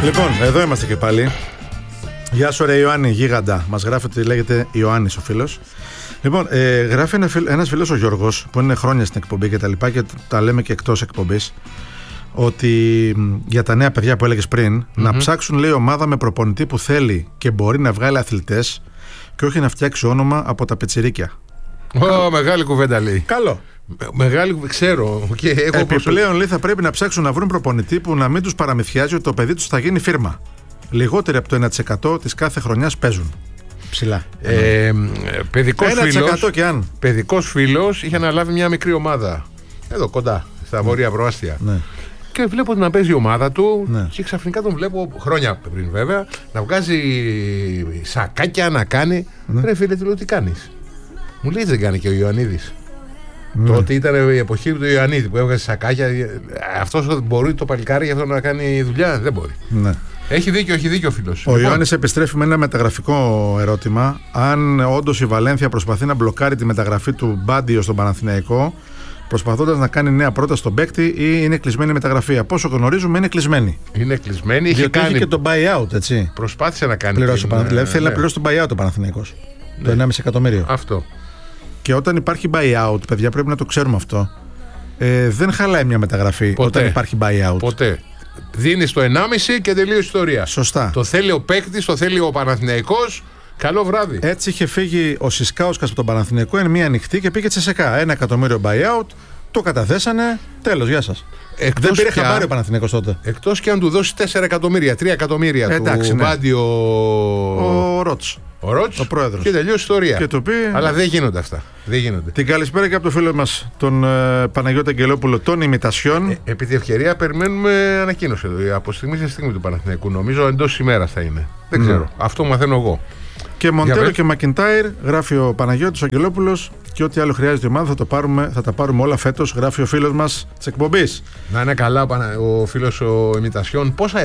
Λοιπόν, εδώ είμαστε και πάλι. Γεια σου ρε Ιωάννη, γίγαντα. Μας γράφει ότι λέγεται Ιωάννης ο φίλος. Λοιπόν, γράφει ένας φίλος ο Γιώργος που είναι χρόνια στην εκπομπή και τα λοιπά και τα λέμε και εκτός εκπομπής, ότι για τα νέα παιδιά που έλεγες πριν, να ψάξουν, λέει, ομάδα με προπονητή που θέλει και μπορεί να βγάλει αθλητές και όχι να φτιάξει όνομα από τα πετσιρίκια. Μεγάλη κουβέντα λέει. Καλό. Μεγάλη, ξέρω. Και έχω επιπλέον, λέει, θα πρέπει να ψάξουν να βρουν προπονητή που να μην τους παραμυθιάζει ότι το παιδί τους θα γίνει φίρμα. Λιγότεροι από το 1% της κάθε χρονιάς παίζουν. Ψηλά. Παιδικός φίλος είχε αναλάβει μια μικρή ομάδα. Εδώ κοντά, στα βόρεια προάστια. Ναι. Και βλέπω να παίζει η ομάδα του, ναι. Και ξαφνικά τον βλέπω, χρόνια πριν βέβαια, να βγάζει σακάκια, να κάνει. Ναι. Ρε φίλε, του λέω, τι κάνεις? Μου λέει, δεν κάνει και ο Ιωαννίδης. Ναι. Τότε ήταν η εποχή του Ιωαννίδη που έβγαζε σακάκια. Αυτός μπορεί το παλικάρι για αυτό να κάνει δουλειά? Δεν μπορεί. Ναι. Έχει δίκιο ο φίλος. Ο Ιωάννης επιστρέφει με ένα μεταγραφικό ερώτημα. Αν όντως η Βαλένθια προσπαθεί να μπλοκάρει τη μεταγραφή του Μπάντιο στον Παναθηναϊκό, προσπαθώντας να κάνει νέα πρόταση στον παίκτη, ή είναι κλεισμένη η μεταγραφή? Από όσο γνωρίζουμε, είναι κλεισμένη. Είναι κλεισμένη. Διότι είχε και το buyout, έτσι. Προσπάθησε να κάνει. Δηλαδή θέλει να πληρώσει τον buyout ο Παναθηναϊκός. Ναι. Το 1,5 εκατομμύριο. Αυτό. Και όταν υπάρχει buyout, παιδιά, πρέπει να το ξέρουμε αυτό. Δεν χαλάει μια μεταγραφή όταν υπάρχει buyout. Ποτέ. Δίνεις το 1,5 και τελείωσε η ιστορία. Σωστά. Το θέλει ο παίκτης, το θέλει ο Παναθηναϊκός. Καλό βράδυ. Έτσι είχε φύγει ο Σισκάουσκας από τον Παναθηναϊκό, είναι μία ανοιχτή και πήγε Τσεσεκά. 1 εκατομμύριο buyout, το καταθέσανε. Τέλος, γεια σας. Δεν πήρε χαμπάρι ο Παναθηναϊκός τότε. Εκτός και αν του δώσει 4 εκατομμύρια, 3 εκατομμύρια του Μπάντιο. Ο Ρότς. Ο πρόεδρος. Και τελείωσε η ιστορία. Και το πει... Αλλά δεν γίνονται αυτά. Δεν γίνονται. Την καλησπέρα και από το φίλο μας, τον Παναγιώτη Αγγελόπουλο, των ημιτασιών. Επί τη ευκαιρία, περιμένουμε ανακοίνωση εδώ. Από στιγμή σε στιγμή του Παναθηναϊκού. Νομίζω εντός ημέρας θα είναι. Δεν ξέρω. Αυτό μαθαίνω εγώ. Και Μοντέρο και Μακιντάιρ, γράφει ο Παναγιώτης ο Αγγελόπουλος, και ό,τι άλλο χρειάζεται η ομάδα θα τα πάρουμε όλα φέτος, γράφει ο φίλος μας της εκπομπής. Να είναι καλά ο φίλος ο ημιτασιών. Πόσα